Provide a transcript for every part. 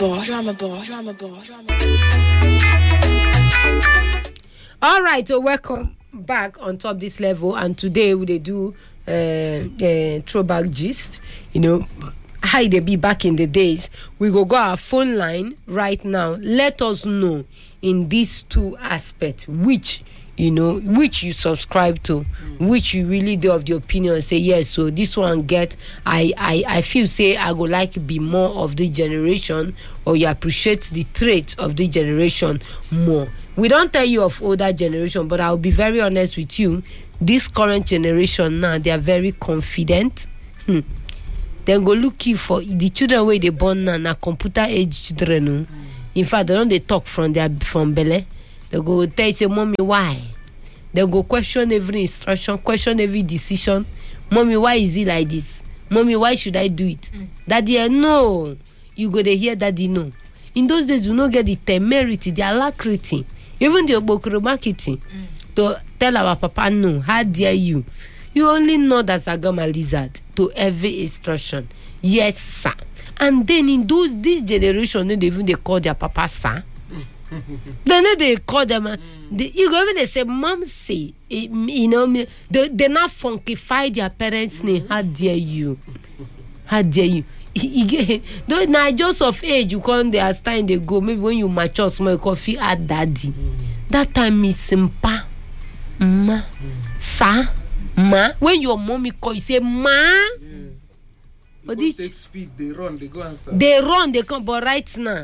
All right, so welcome back on top this level, and today we do throwback gist. You know how they be back in the days. We go our phone line right now. Let us know in these two aspects which you subscribe to, which you really do of the opinion say yes. So this one I feel say I go like be more of the generation, or you appreciate the traits of the generation more. We don't tell you of older generation, but I'll be very honest with you. This current generation now, they are very confident. Then go look you for the children where they born now computer age children. In fact, they don't talk from belly. They go tell you, say, mommy, why? They go question every instruction, question every decision. Mommy, why is it like this? Mommy, why should I do it? Daddy, no. You go to hear daddy, no. In those days, you don't get the temerity, the alacrity, even the obokro marketing to tell our papa, no, how dare you? You only nod as a gamma lizard to every instruction. Yes, sir. And then in this generation, they call their papa sir. They call them. You go even they say, mom say, they not funkify their parents' name. How dare you? How dare you? Now just of age, you can't understand they go. Maybe when you mature, small coffee at daddy. That time is simple. Ma, sa, ma. When your mommy call, you say ma. But they take speed, they run, they go answer. They run, they come. But right now,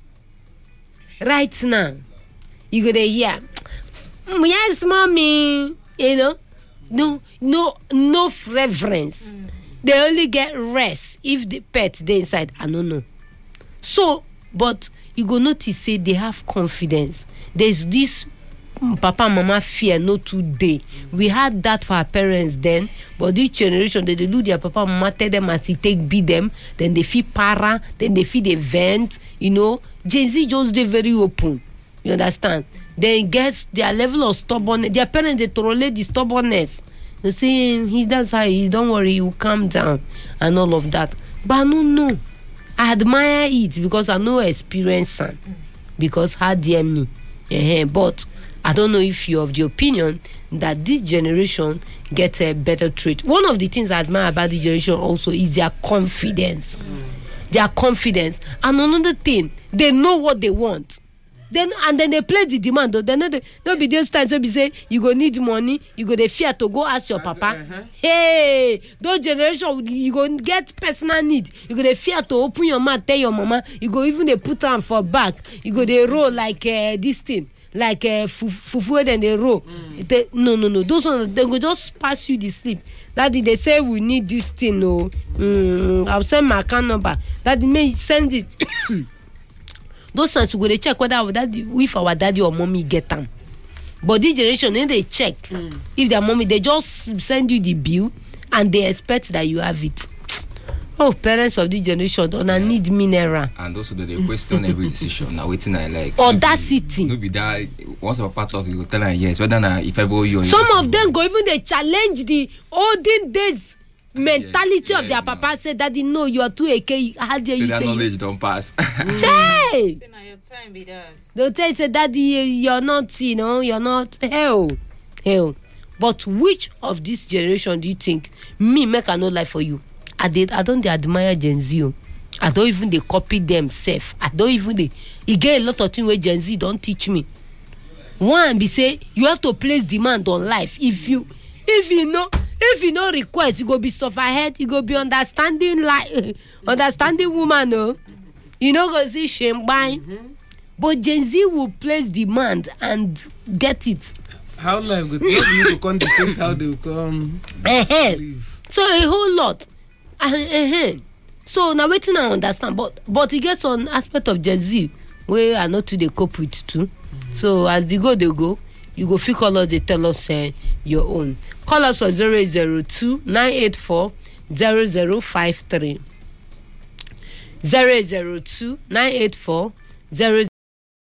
you go there hear, yes, mommy. You know, no reverence. They only get rest if the pet they inside. I don't know. So, but you go notice say they have confidence. There's this papa mama fear no today. We had that for our parents then, but this generation they do their papa mama tell them as he take beat them, then they feel para, then they feel the vent. Gen Z just they very open. You understand? They get their level of stubbornness. Their parents they tolerate the stubbornness. You see, he does how he don't worry, you calm down and all of that. But no. I admire it because I know experience because how dare me. But I don't know if you're of the opinion that this generation gets a better trait. One of the things I admire about the generation also is their confidence. Their confidence. And another thing, they know what they want. Then they play the demand. Then don't be this time to be say you go need money, you go the fear to go ask your papa. Hey, those generation you go get personal need. You go the fear to open your mouth, tell your mama. You go even they put on for back. You go they roll like this thing, like fufu then they roll. No. Those ones they go just pass you the sleep. Daddy they say we need this thing. No, I'll send my account number. Daddy may send it. Those times we go to check whether if our daddy or mommy get them. But this generation, then they check if their mommy, they just send you the bill and they expect that you have it. Oh, parents of this generation don't need mineral. And also they question every decision. Now waiting I like audacity. No be that once a papa talk, you go tell her yes. Whether if I go you. Some of them go even they challenge the olden days mentality of their papa. Say daddy no you are too AK. How dare you say that knowledge don't pass. Say now your time be that. They'll tell you say daddy you're not you're not hell. But which of this generation do you think me make I no lie for you? I don't admire Gen Z. I don't even they copy themselves. I don't even you get a lot of things where Gen Z don't teach me. One be say you have to place demand on life. If you know request, you go be suffer head, you go be understanding woman, no. You know go see shame by. But Gen Z will place demand and get it. How life go to come the things how they will come live. So a whole lot. So now waiting I understand, but it gets on aspect of Gen Z where I know to they cope with too. So as they go, you go feel call us, they tell us your own. Call us on 002-984-0053. 002-984-0053.